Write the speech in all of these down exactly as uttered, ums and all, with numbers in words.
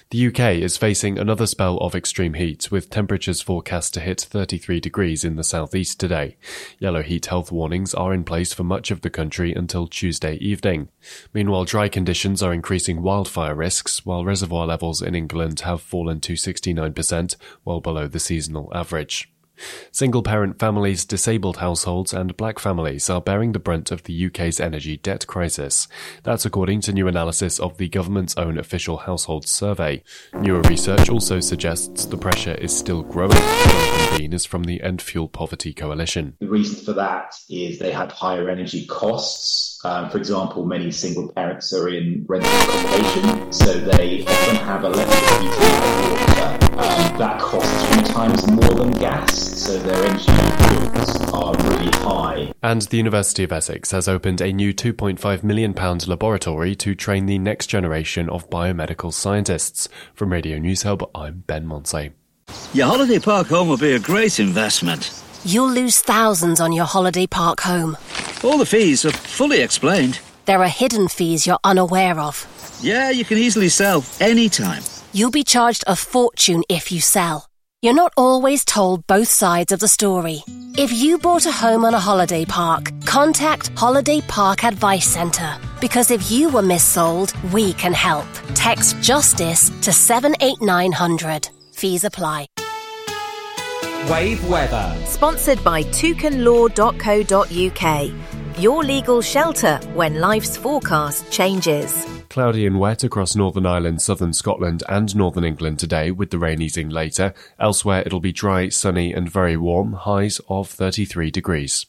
The U K is facing another spell of extreme heat, with temperatures forecast to hit thirty-three degrees in the southeast today. Yellow heat health warnings are in place for much of the country until Tuesday evening. Meanwhile, dry conditions are increasing wildfire risks, while reservoir levels in England have fallen to sixty-nine percent, well below the seasonal average. Single-parent families, disabled households and black families are bearing the brunt of the U K's energy debt crisis. That's according to new analysis of the government's own official household survey. Newer research also suggests the pressure is still growing. Jonathan Bean is from the End Fuel Poverty Coalition. The reason for that is they have higher energy costs. Um, for example, many single parents are in rental accommodation, so they often have electric heating and water. Um, that costs three times more than gas. So their energy bills are really high. And the University of Essex has opened a new two point five million pounds laboratory to train the next generation of biomedical scientists. From Radio News Hub, I'm Ben Monsey. Your holiday park home will be a great investment. You'll lose thousands on your holiday park home. All the fees are fully explained. There are hidden fees you're unaware of. Yeah, you can easily sell anytime. You'll be charged a fortune if you sell. You're not always told both sides of the story. If you bought a home on a holiday park, contact Holiday Park Advice Centre. Because if you were missold, we can help. Text JUSTICE to seven eight nine hundred. Fees apply. Wave weather. Sponsored by toucan law dot co dot uk. Your legal shelter when life's forecast changes. Cloudy and wet across Northern Ireland, southern Scotland and northern England today, with the rain easing later. Elsewhere it'll be dry, sunny and very warm, highs of thirty-three degrees.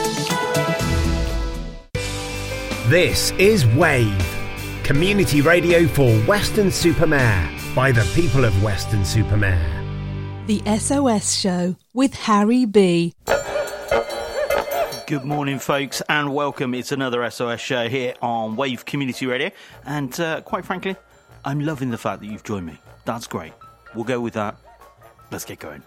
This is Wave, community radio for Weston-super-Mare, by the people of Weston-super-Mare. The S O S Show with Harry B. Good morning, folks, and welcome. It's another S O S show here on Wave Community Radio. And uh, quite frankly, I'm loving the fact that you've joined me. That's great. We'll go with that. Let's get going.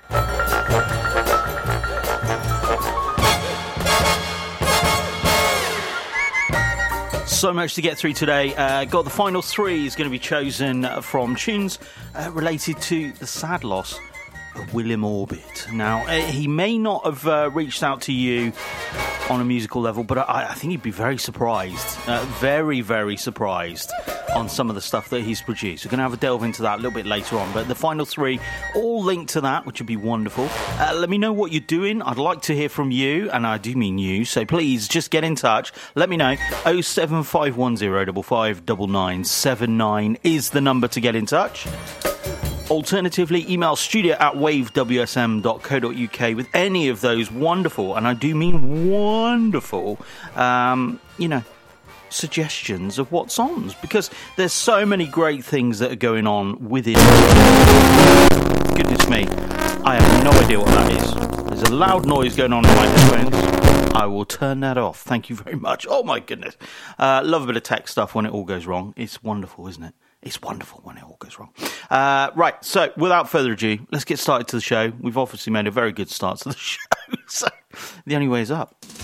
So much to get through today. Uh, got the final three is going to be chosen from tunes uh, related to the sad loss of William Orbit. Now, uh, he may not have uh, reached out to you on a musical level, but I, I think you'd be very surprised, uh, very, very surprised on some of the stuff that he's produced. We're going to have a delve into that a little bit later on, but the final three all linked to that, which would be wonderful. Uh, let me know what you're doing. I'd like to hear from you, and I do mean you, so please just get in touch. Let me know. oh seven five one oh five five nine nine seven nine is the number to get in touch. Alternatively, email studio at wave w s m dot co dot u k with any of those wonderful, and I do mean wonderful, um, you know, suggestions of what's on, because there's so many great things that are going on with it. Goodness me, I have no idea what that is. There's a loud noise going on in my headphones. I will turn that off. Thank you very much. Oh my goodness. Uh, love a bit of tech stuff when it all goes wrong. It's wonderful, isn't it? It's wonderful when it all goes wrong. Uh, right, so without further ado, let's get started to the show. We've obviously made a very good start to the show, so the only way is up.